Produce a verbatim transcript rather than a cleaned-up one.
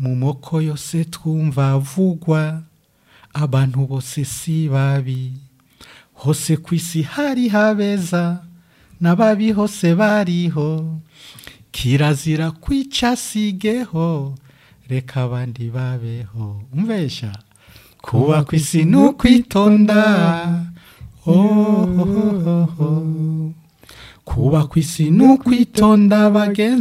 mu moko yose twumva avugwa abantu bose si babi hose kwisi hari habeza n'ababi hose bariho kirazira kwica sigeho reka abandi babeho umvesha kuba kwisi n'ukwitonda oh, oh, oh, oh. Kuba kwisi n'ukwitonda bagenzi